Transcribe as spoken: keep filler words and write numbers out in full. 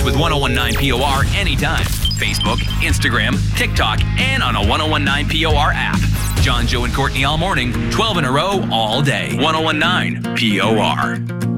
with ten nineteen P O R anytime. Facebook, Instagram, TikTok, and on a ten nineteen P O R app. John, Joe, and Courtney all morning, twelve in a row all day. ten nineteen P O R.